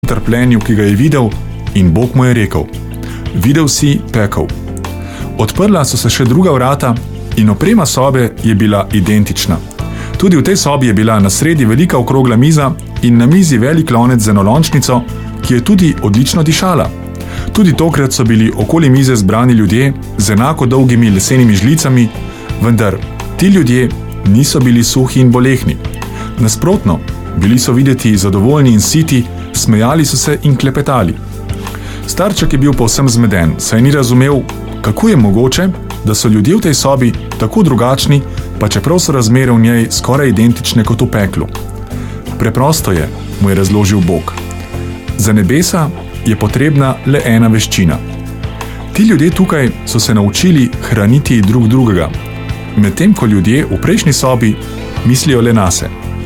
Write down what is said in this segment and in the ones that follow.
trpljenju, ki ga je videl, in Bog mu je rekel: videl si pekel. Odprla so se še druga vrata in oprema sobe je bila identična. Tudi v tej sobi je bila na sredi velika okrogla miza in na mizi velik lonec z enolončnico, ki je tudi odlično dišala. Tudi tokrat so bili okoli mize zbrani ljudje z enako dolgimi lesenimi žlicami, vendar ti ljudje niso bili suhi in bolehni. Nasprotno, bili so videti zadovoljni in siti, smejali so se in klepetali. Starček je bil povsem zmeden, saj ni razumel, kako je mogoče, da so ljudje v tej sobi tako drugačni, pa čeprav so razmere v njej skoraj identične kot v peklu. Preprosto je, mu je razložil Bog. Za nebesa je potrebna le ena veščina. Ti ljudje tukaj so se naučili hraniti drug drugega, medtem ko ljudje v prejšnji sobi mislijo le nase.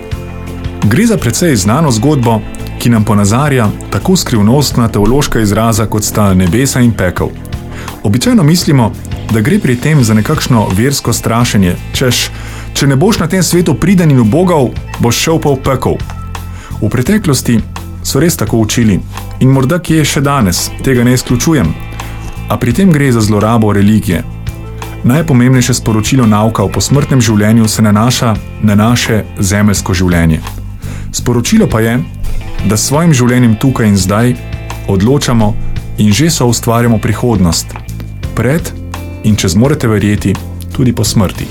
Gre za precej znano zgodbo, ki nam ponazarja tako skrivnostna teološka izraza, kot sta nebesa in pekel. Običajno mislimo, da gre pri tem za nekakšno versko strašenje, češ, če ne boš na tem svetu priden in ubogal, boš šel pa v pekel. V preteklosti so res tako učili in morda kje še danes, tega ne izključujem, a pri tem gre za zlorabo religije. Najpomembnejše sporočilo nauka o posmrtnem življenju se nanaša na naše zemeljsko življenje. Sporočilo pa je, da s svojim življenjem tukaj in zdaj odločamo in že soustvarjamo prihodnost, pred in če zmorete verjeti, tudi po smrti.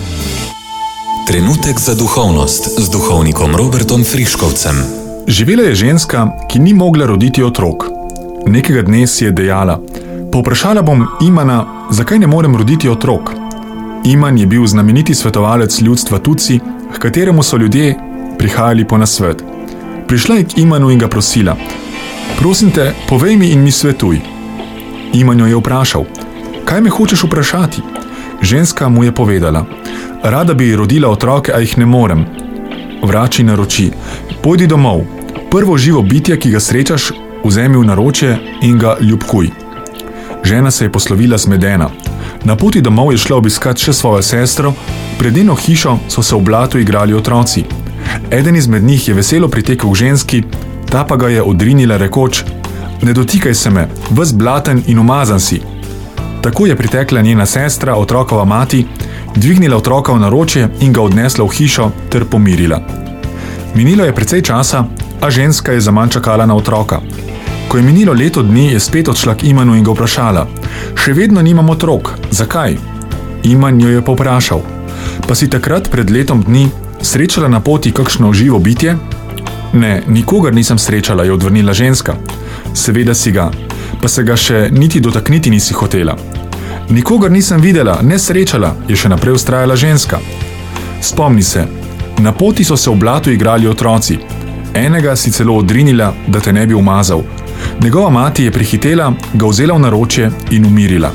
Trenutek za duhovnost z duhovnikom Robertom Friškovcem. Živela je ženska, ki ni mogla roditi otrok. Nekega dne si je dejala: povprašala bom Imana, zakaj ne morem roditi otrok. Iman je bil znameniti svetovalec ljudstva Tutsi, h kateremu so ljudje prihajali po nasvet. Prišla je k Imanu in ga prosila: prosim te, povej mi in mi svetuj. Iman jo je vprašal: kaj me hočeš vprašati? Ženska mu je povedala: rada bi rodila otroke, a jih ne morem. Vrači naroči: pojdi domov, prvo živo bitje, ki ga srečaš, vzemi v naročje in ga ljubkuj. Žena se je poslovila zmedena. Na poti domov je šla obiskat še svojo sestro, pred njeno hišo so se v blatu igrali otroci. Eden izmed njih je veselo pritekel k ženski, ta pa ga je odrinila rekoč: ne dotikaj se me, ves blaten in umazan si. Tako je pritekla njena sestra, otrokova mati, dvignila otroka v naročje in ga odnesla v hišo ter pomirila. Minilo je precej časa, a ženska je zaman čakala na otroka. Ko je minilo leto dni, je spet odšla k Imanu in ga vprašala: še vedno nimam otrok, zakaj? Iman jo je povprašal: pa si takrat pred letom dni srečala na poti kakšno živo bitje? Ne, nikogar nisem srečala, je odvrnila ženska. Seveda si ga, pa se ga še niti dotakniti nisi hotela. Nikogar nisem videla, ne srečala, je še naprej vztrajala ženska. Spomni se, na poti so se v blatu igrali otroci. Enega si celo odrinila, da te ne bi umazal. Njegova mati je prihitela, ga vzela v naročje in umirila.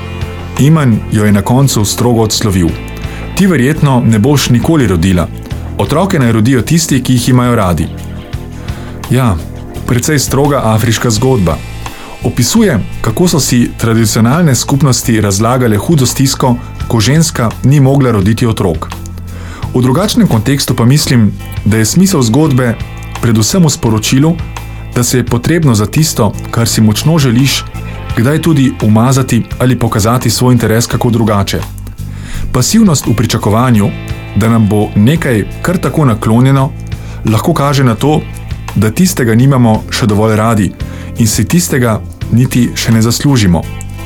Iman jo je na koncu strogo odslovil: ti verjetno ne boš nikoli rodila. Otroke naj rodijo tisti, ki jih imajo radi. Ja, precej stroga afriška zgodba. Opisuje, kako so si tradicionalne skupnosti razlagale hudo stisko, ko ženska ni mogla roditi otrok. V drugačnem kontekstu pa mislim, da je smisel zgodbe predvsem v sporočilu, da se je potrebno za tisto, kar si močno želiš, kdaj tudi umazati ali pokazati svoj interes kako drugače. Pasivnost v pričakovanju, da nam bo nekaj kar tako naklonjeno, lahko kaže na to, da tistega nimamo še dovolj radi in si tistega niti še ne zaslužimo.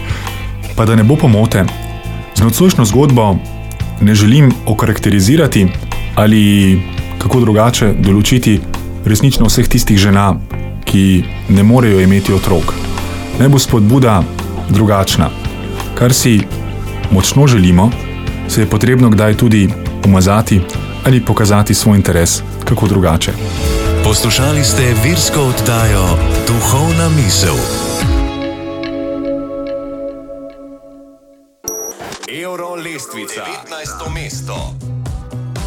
Pa da ne bo pomote, z nocojšnjo zgodbo ne želim okarakterizirati ali kako drugače določiti resnično vseh tistih žena, ki ne morejo imeti otrok. Naj bo spodbuda drugačna. Kar si močno želimo, se je potrebno kdaj tudi umazati ali pokazati svoj interes kako drugače. Poslušali ste virsko oddajo Duhovna misel. Euro lestvica 19. mesto.